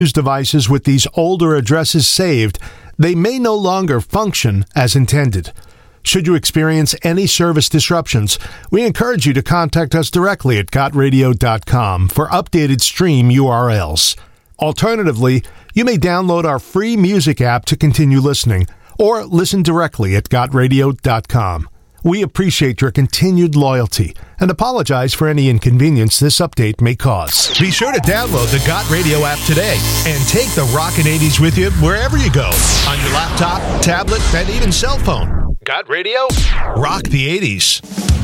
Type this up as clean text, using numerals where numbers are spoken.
devices with these older addresses saved, they may no longer function as intended. Should you experience any service disruptions, we encourage you to contact us directly at gotradio.com for updated stream URLs. Alternatively, you may download our free music app to continue listening, or listen directly at gotradio.com. We appreciate your continued loyalty and apologize for any inconvenience this update may cause. Be sure to download the Got Radio app today and take the Rockin' 80s with you wherever you go, on your laptop, tablet, and even cell phone. Got Radio? Rock the 80s.